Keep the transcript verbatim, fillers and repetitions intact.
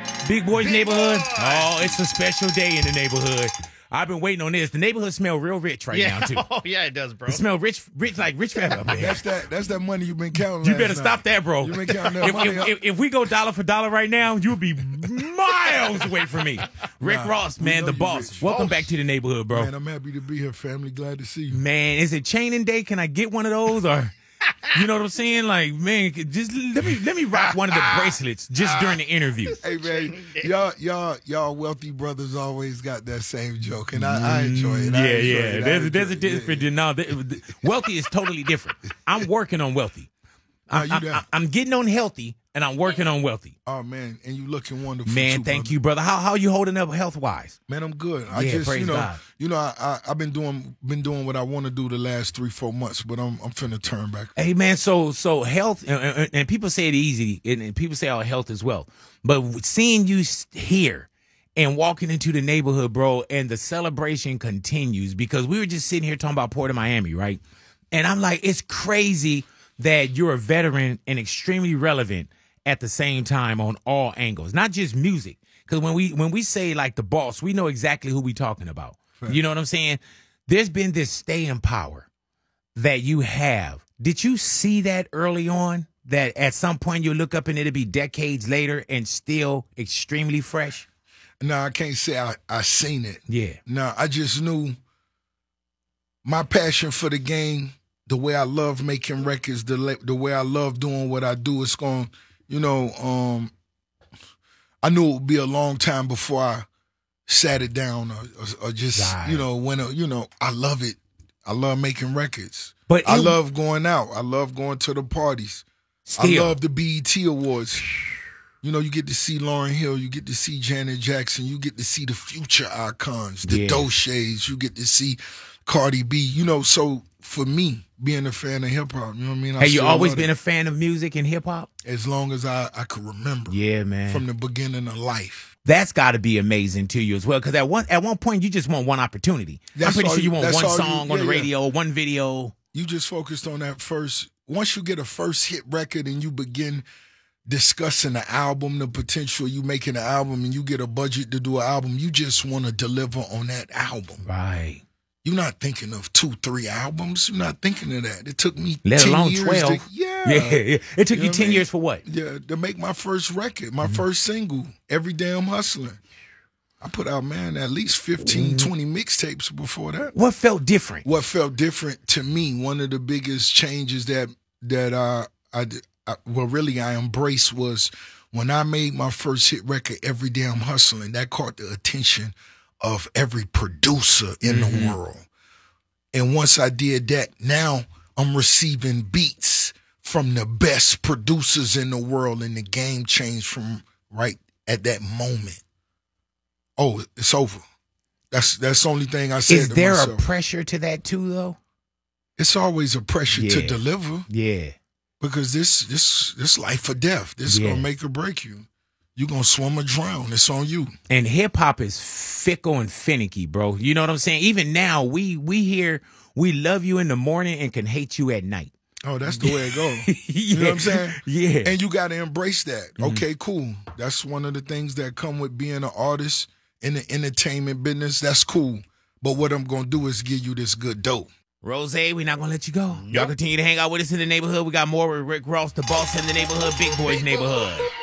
Big Boy's Big neighborhood. Boy. Oh, it's a special day in the neighborhood. I've been waiting on this. The neighborhood smell real rich right yeah. now, too. Oh, yeah, it does, bro. It smell rich, rich like rich fat up there. That's that. That's that money you've been counting. You last better night. stop that, bro. You've been counting that If, money. if, if, if we go dollar for dollar right now, you'll be miles away from me. Rick Nah, Ross, we man, know the you boss. rich. Welcome Boss. back to the neighborhood, bro. Man, I'm happy to be here, family. Glad to see you. Man, is it chaining day? Can I get one of those or? You know what I'm saying? Like, man, just let me let me rock one of the bracelets just during the interview. Hey man, y'all y'all y'all wealthy brothers always got that same joke, and I, I enjoy it. I Yeah, enjoy yeah. it. I There's, enjoy there's a it. different. Yeah, No, the, the, wealthy is totally different. I'm working on wealthy. Nah, I'm, you I'm, there. I'm getting on healthy, and I'm working on wealthy. Oh man, and you looking wonderful. Man, too, thank brother. you, brother. How how you holding up health wise? Man, I'm good. I Yeah, just praise you know God. you know I, I I've been doing been doing what I want to do the last three four months, but I'm I'm finna turn back. Hey man, so so health, and, and, and people say it easy, and, and people say our health as well. But seeing you s- here and walking into the neighborhood, bro, and the celebration continues because we were just sitting here talking about Port of Miami, right? And I'm like, it's crazy that you're a veteran and extremely relevant at the same time on all angles, not just music. Because when we when we say like the boss, we know exactly who we talking about. Right. You know what I'm saying? There's been this staying power that you have. Did you see that early on? That at some point you look up and it'll be decades later and still extremely fresh? No, I can't say I I seen it. Yeah. No, I just knew my passion for the game, the way I love making records, the le- the way I love doing what I do. It's going, you know, um, I knew it would be a long time before I sat it down or, or, or just, Right. you know, when, you know, I love it. I love making records. But I it- love going out. I love going to the parties. Still. I love the B E T Awards. You know, you get to see Lauryn Hill, you get to see Janet Jackson, you get to see the future icons, the Yeah. Doshés, you get to see Cardi B. You know, so for me, being a fan of hip hop, you know what I mean? I Have you still always love been it. a fan of music and hip hop? As long as I, I could remember. Yeah, man. From the beginning of life. That's got to be amazing to you as well. Because at one at one point you just want one opportunity. I'm That's pretty all sure you you- want that's one all you- song on yeah, the yeah. radio, one video. You just focused on that first. Once you get a first hit record and you begin discussing the album, the potential you making an album, and you get a budget to do an album, you just want to deliver on that album. Right. You're not thinking of two, three albums. You're not thinking of that. It took me Let ten alone years twelve. To, yeah. Yeah, yeah. It took You you, know what I ten mean? years for what? Yeah, to make my first record, my first single, Every Damn Hustling. I put out, man, at least fifteen, twenty mixtapes before that. What felt different? What felt different to me, one of the biggest changes that that uh, I, I well really I embraced was when I made my first hit record, Every Damn Hustling. That caught the attention of every producer in Mm-hmm. the world. And once I did that, now I'm receiving beats from the best producers in the world, and the game changed from right at that moment. Oh, it's over. That's that's the only thing I said Is to there myself. a pressure to that too, though? It's always a pressure to Yeah. deliver Yeah. because this this this life or death. This Yeah. gonna make or break you. You gonna swim or drown. It's on you. And hip hop is fickle and finicky, bro. You know what I'm saying? Even now, we we hear we love you in the morning and can hate you at night. Oh, that's the way it goes. yeah. You know what I'm saying? Yeah. And you got to embrace that. Okay, cool. That's one of the things that come with being an artist in the entertainment business. That's cool. But what I'm gonna do is give you this good dope. Rose, we're not gonna let you go. Y'all continue to hang out with us in the neighborhood. We got more with Rick Ross, the boss in the neighborhood, Big Boy's neighborhood.